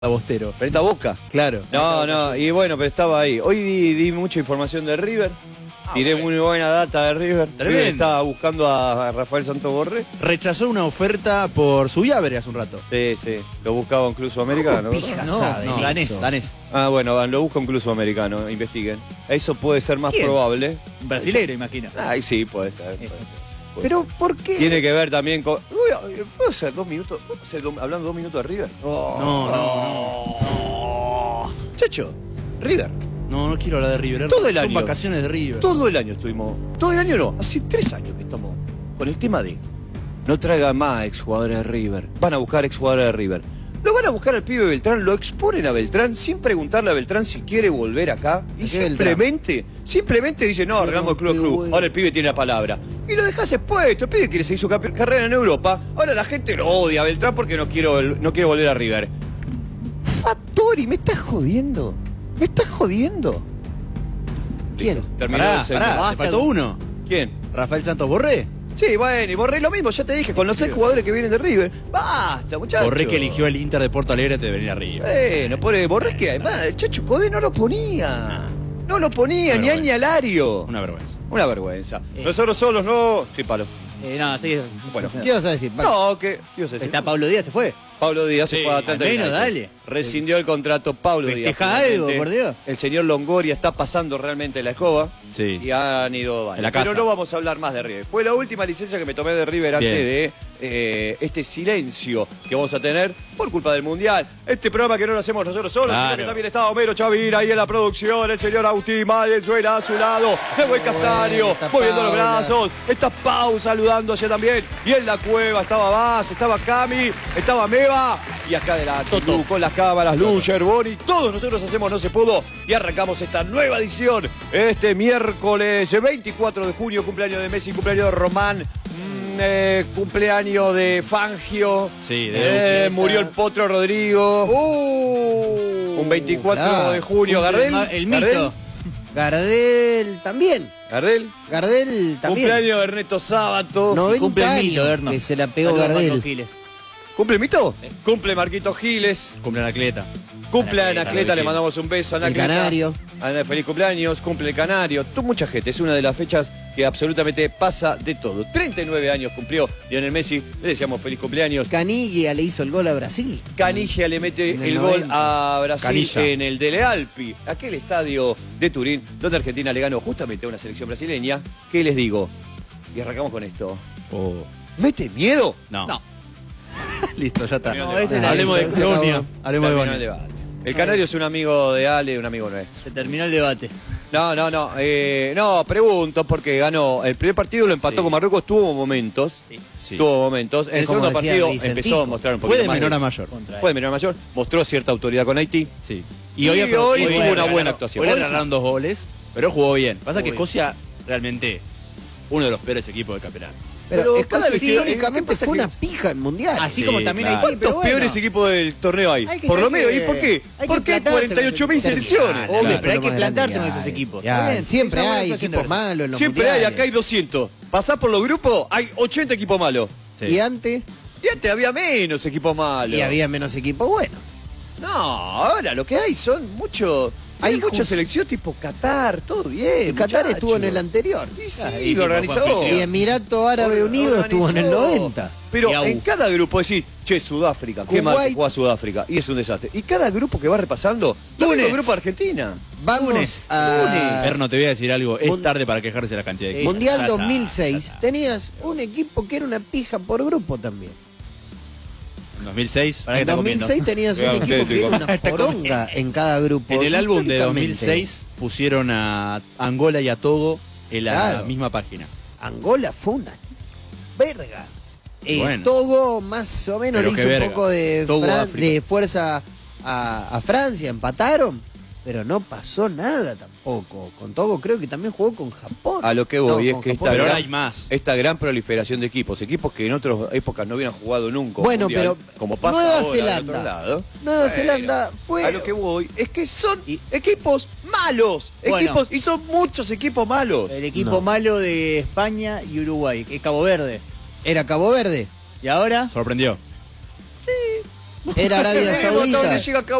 Bostero. ¿Planeta Boca? Claro. No, y bueno, pero estaba ahí. Hoy di mucha información de River. Tiré muy buena data de River. River estaba buscando a Rafael Santos Borré. Rechazó una oferta por su llave hace un rato. Sí. Lo buscaba un club sudamericano. No, danés. Ah, bueno, lo busca un club sudamericano. Investiguen. Eso puede ser más probable. Un brasilero, imagino. Ay, sí, puede ser. Pero, ¿por qué? Tiene que ver también con... ¿Puedo hacer 2 minutos? ¿Puedo hacer hablando 2 minutos de River? No. Chacho, River. No quiero hablar de River. Todo el año. Son vacaciones de River. Todo el año estuvimos... Todo el año no. Hace 3 años que estamos con el tema de... No traigan más exjugadores de River. Van a buscar exjugadores de River. Lo van a buscar al pibe Beltrán, lo exponen a Beltrán sin preguntarle a Beltrán si quiere volver acá. Y simplemente dice, no, arreglamos el club. Ahora el pibe tiene la palabra. Y lo dejas expuesto. El pibe quiere seguir su carrera en Europa. Ahora la gente lo odia a Beltrán porque no quiere volver a River. Fattori, ¿me estás jodiendo? ¿Me estás jodiendo? ¿Quién? Terminó el segundo. Te faltó uno. ¿Quién? Rafael Santos Borré. Sí, bueno, y Borré lo mismo, ya te dije, con los 6 jugadores que vienen de River. Basta, muchachos. Borré que eligió el Inter de Porto Alegre antes de venir a River. Bueno, pobre Borré que además, el Chacho Codé no lo ponía. No lo ponía, ni Añalario. Una vergüenza. Una vergüenza. Nosotros solos no... Sí, palo. No, sí. Bueno. ¿Qué ibas a decir? No, ¿qué ibas a decir? Está Pablo Díaz, se fue. Pablo Díaz se fue a Atlanta al menos, United. dale. Rescindió el contrato Pablo Díaz. Festeja algo, por Dios. El señor Longoria está pasando realmente la escoba. Sí. Y han ido en la casa. Pero no vamos a hablar más de River. Fue la última licencia que me tomé de River antes de este silencio que vamos a tener por culpa del Mundial. Este programa que no lo hacemos nosotros solos, sino que también está Homero Chavira ahí en la producción, el señor Agustín Valenzuela a su lado, el buen Castaño, moviendo los brazos, está Pau saludando allá también. Y en la cueva estaba Vaz, estaba Cami, estaba Meva. Y acá de la Toto con las cámaras, Lucher, Boni, todos nosotros hacemos No Se Pudo y arrancamos esta nueva edición este miércoles 24 de junio, cumpleaños de Messi, cumpleaños de Román, cumpleaños de Fangio, murió el Potro Rodrigo, un 24 de junio, Gardel, el mito. Gardel también. Gardel también. Cumpleaños de Ernesto Sábato. 90 cumple el años mito, Erno. que se la pegó Gardel. ¿Cumple el mito? Cumple Marquito Giles. Cumple Anacleta. Cumple a Anacleta, le mandamos un beso a Anacleta. El Canario. Feliz cumpleaños, cumple el Canario. Mucha gente, es una de las fechas que absolutamente pasa de todo. 39 años cumplió Lionel Messi, le deseamos feliz cumpleaños. Caniggia le hizo el gol a Brasil. Caniggia le mete el gol a Brasil en el Dele Alpi, aquel estadio de Turín, donde Argentina le ganó justamente a una selección brasileña. ¿Qué les digo? Y arrancamos con esto. ¿Mete miedo? No. Listo, ya está. Hablemos de Colonia. Hablemos de Terminó el debate. El Canario es un amigo de Ale, un amigo nuestro. Se terminó el debate. No, pregunto porque ganó. El primer partido lo empató con Marruecos, tuvo momentos. Sí. Tuvo momentos. En el segundo partido empezó a mostrar un poquito Fue de más menor a mayor. Fue de menor a mayor. Mostró cierta autoridad con Haití. Sí. Y hoy tuvo una buena actuación. Hoy le regalaron 2 goles, pero jugó bien. Pasa que Escocia realmente uno de los peores equipos del campeonato. Pero cada vez que históricamente fue una pija en Mundial. Así como también hay ¿Cuántos peores equipos del torneo hay? Por lo menos. ¿Y por qué? Porque hay 48.000 selecciones. Obvio, pero hay que plantarse con esos equipos. Siempre hay equipos malos en los Siempre hay, acá hay 200. Pasás por los grupos, hay 80 equipos malos. Y antes había menos equipos malos. y había menos equipos buenos. No, ahora lo que hay son muchos... Hay mucha selección tipo Qatar, todo bien. Y Qatar estuvo en el anterior. Sí, lo organizó. Y Emirato Árabe Unido estuvo en el 90. Pero en cada grupo decís, che, Sudáfrica, qué mal que juega Sudáfrica. Y es un desastre. Y cada grupo que va repasando, todo el grupo de Argentina. Vamos a... Erno, te voy a decir algo. Es tarde para quejarse de la cantidad de equipos. Mundial 2006. Tenías un equipo que era una pija por grupo también. En 2006. En 2006 tenías un equipo que era una poronga en cada grupo. En el álbum de 2006 pusieron a Angola y a Togo en la misma página. Angola fue una verga. Bueno. Togo más o menos le hizo un poco de fuerza a Francia, empataron, pero no pasó nada tampoco. Con Togo creo que también jugó con Japón. A lo que voy es que ahora hay más. Esta gran proliferación de equipos que en otras épocas no hubieran jugado nunca. Bueno, mundial, pero como pasa Nueva ahora, Zelanda. Nueva Zelanda fue... A lo que voy es que son equipos malos. Y son muchos equipos malos. El equipo malo de España y Uruguay, que es Cabo Verde. Era Cabo Verde. ¿Y ahora? Sorprendió. Era Arabia Saudita.